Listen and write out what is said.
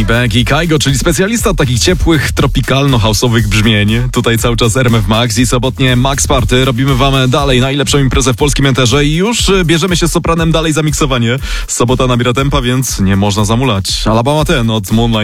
Beck i Kaigo, czyli specjalista od takich ciepłych, tropikalno-house'owych brzmień. Tutaj cały czas RMF Max i sobotnie Max Party. Robimy wam dalej najlepszą imprezę w polskim enterze i już bierzemy się z Sopranem dalej za miksowanie. Sobota nabiera tempa, więc nie można zamulać. Alabama ten od Moonlight.